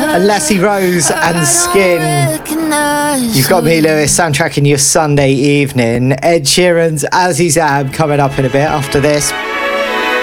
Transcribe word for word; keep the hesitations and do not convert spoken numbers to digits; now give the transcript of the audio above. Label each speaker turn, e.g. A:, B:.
A: Lassie Rose and Skin. You've got me, Lewis, soundtracking your Sunday evening. Ed Sheeran's Azzy Zab coming up in a bit after this.